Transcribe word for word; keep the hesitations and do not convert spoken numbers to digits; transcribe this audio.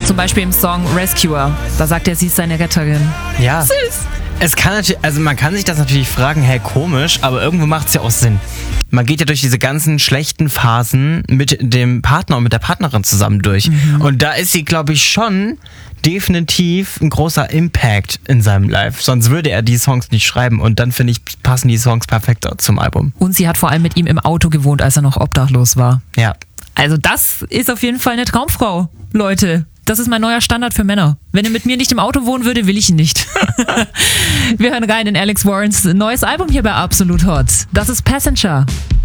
Zum Beispiel im Song Rescuer. Da sagt er, sie ist seine Retterin. Ja. Süß. Es kann natürlich, also man kann sich das natürlich fragen, hey, komisch, aber irgendwo macht es ja auch Sinn. Man geht ja durch diese ganzen schlechten Phasen mit dem Partner und mit der Partnerin zusammen durch. Mhm. Und da ist sie, glaube ich, schon definitiv ein großer Impact in seinem Life. Sonst würde er die Songs nicht schreiben. Und dann, finde ich, passen die Songs perfekt zum Album. Und sie hat vor allem mit ihm im Auto gewohnt, als er noch obdachlos war. Ja. Also das ist auf jeden Fall eine Traumfrau, Leute. Das ist mein neuer Standard für Männer. Wenn er mit mir nicht im Auto wohnen würde, will ich ihn nicht. Wir hören rein in Alex Warrens neues Album hier bei Absolut Hot. Das ist Passenger.